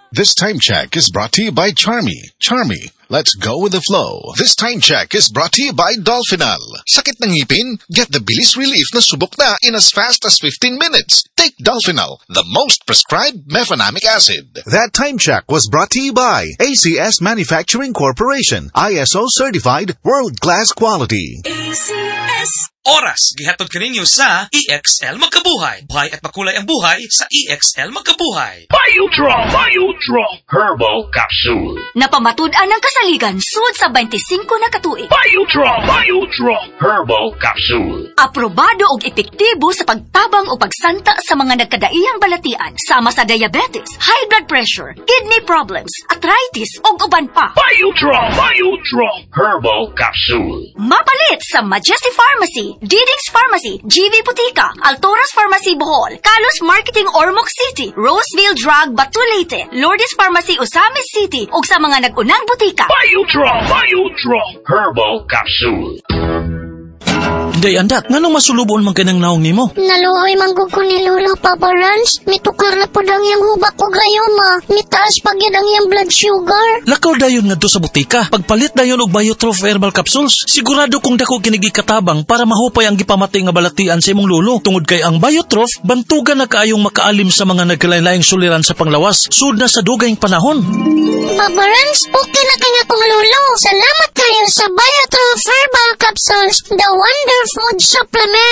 This time check is brought to you by Charmy. Charmy, let's go with the flow. This time check is brought to you by Dolphinal. Sakit ng ngipin? Get the bilis relief na subok na in as fast as 15 minutes. Take Dolphinal, the most prescribed mefenamic acid. That time check was brought to you by ACS Manufacturing Corporation. ISO certified, world-class quality. ACS. Oras, gihatod kaninyo sa EXL Magkabuhay. Buhay at makulay ang buhay sa EXL Magkabuhay. Biodraw Herbal Capsule. Napamatud-an ng kasaligan sud sa 25 na katuig. Biodraw Herbal Capsule. Aprobado og epektibo sa pagtabang o pagsanta sa mga nagkadaiyang balatian sama sa diabetes, high blood pressure, kidney problems, arthritis ug uban pa. Biodraw Herbal Capsule. Mapalit sa Majesty Pharmacy, Diding's Pharmacy, GV Putika, Altoras Pharmacy Bohol, Kalos Marketing Ormoc City, Roseville Drug Batulete, Lourdes Pharmacy Osamis City ug sa mga nag-unang butika. Biodraw Herbal Capsule. Day andak, nganong masulubon man kanang naong nimo? Naluoy manggug ko ni Lolo, Papa Rans. Mitukar na po dang yung hubak ko gayoma. Mitaas pag yan ang yung blood sugar. Lakaw dayon nga do sa butika. Pagpalit dayon og Biotrof Herbal Capsules, sigurado kung dako kinigi katabang para mahupay ang gipamatay nga balatian sa imong lolo. Tungod kay ang Biotrof, bantugan na kaayong makaalim sa mga nagkalain-laing suliran sa panglawas. Sud na sa dugayng panahon. Papa Rans, okay na kaya kong lolo. Salamat kayo sa Biotrof Herbal Capsules, the wonderful food supplement.